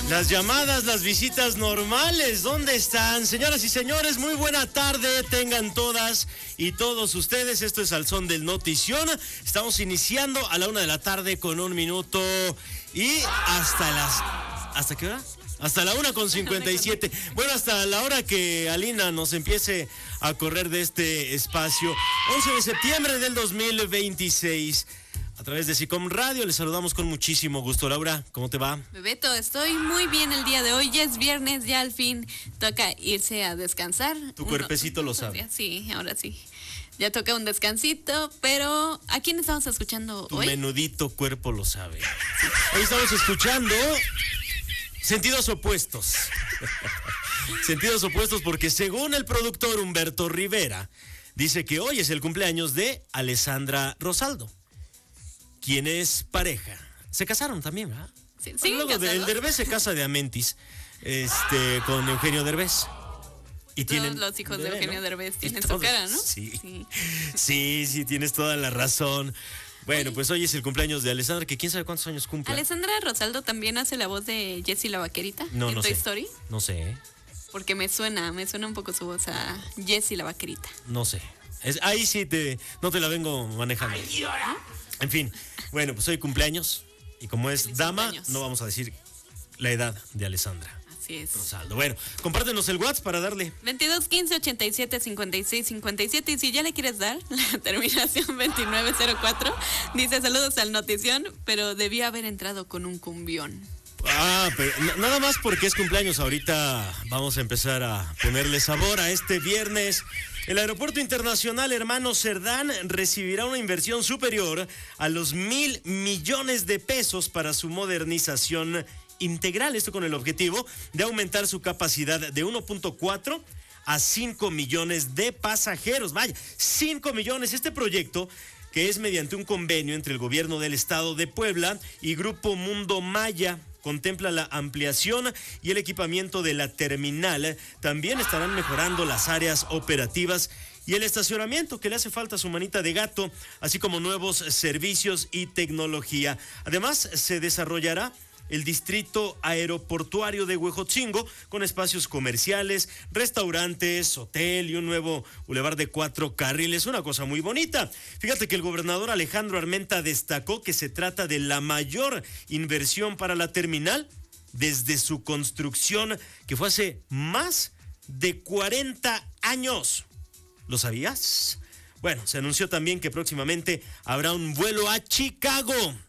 Las llamadas, las visitas normales, ¿dónde están? Señoras y señores, muy buena tarde, tengan todas y todos ustedes. Esto es Al Son del Notición. Estamos iniciando a la 1 de la tarde con 1 minuto y ¿hasta qué hora? Hasta la 1:57. Bueno, hasta la hora que Alina nos empiece a correr de este espacio. 11 de septiembre del 2026. A través de SICOM Radio les saludamos con muchísimo gusto. Laura, ¿cómo te va? Bebeto, estoy muy bien el día de hoy. Ya es viernes, ya al fin toca irse a descansar. Tu cuerpecito lo sabe. Sí, ahora sí. Ya toca un descansito, pero ¿a quién estamos escuchando tu hoy? Tu menudito cuerpo lo sabe. Hoy estamos escuchando sentidos opuestos. Sentidos opuestos porque según el productor Humberto Rivera, dice que hoy es el cumpleaños de Alessandra Rosaldo, quien es pareja. Se casaron también, ¿verdad? Sí, luego el Derbez se casa de Amentis, con Eugenio Derbez. Y todos los hijos de Eugenio Derbez tienen su cara, ¿no? Sí, tienes toda la razón. Bueno, pues hoy es el cumpleaños de Alessandra, que quién sabe cuántos años cumple. ¿Alessandra Rosaldo también hace la voz de Jessie la Vaquerita en Toy Story? No sé. Porque me suena un poco su voz a Jessie la Vaquerita. No sé. Ahí sí no te la vengo manejando. En fin, bueno, pues hoy cumpleaños. Y como es dama, no vamos a decir la edad de Alessandra. Así es. Rosaldo. Bueno, compártenos el WhatsApp para darle. 22 15 87 56 57. Y si ya le quieres dar la terminación 2904, dice saludos al Notición, pero debía haber entrado con un cumbión. Pero nada más porque es cumpleaños. Ahorita vamos a empezar a ponerle sabor a este viernes. El Aeropuerto Internacional Hermano Cerdán recibirá una inversión superior a los 1,000 millones de pesos para su modernización integral. Esto con el objetivo de aumentar su capacidad de 1.4 a 5 millones de pasajeros. Vaya, 5 millones. Este proyecto, que es mediante un convenio entre el gobierno del estado de Puebla y Grupo Mundo Maya, contempla la ampliación y el equipamiento de la terminal. También estarán mejorando las áreas operativas y el estacionamiento, que le hace falta a su manita de gato, así como nuevos servicios y tecnología. Además, se desarrollará el distrito aeroportuario de Huejotzingo, con espacios comerciales, restaurantes, hotel y un nuevo bulevar de 4 carriles. Una cosa muy bonita. Fíjate que el gobernador Alejandro Armenta destacó que se trata de la mayor inversión para la terminal desde su construcción, que fue hace más de 40 años. ¿Lo sabías? Bueno, se anunció también que próximamente habrá un vuelo a Chicago.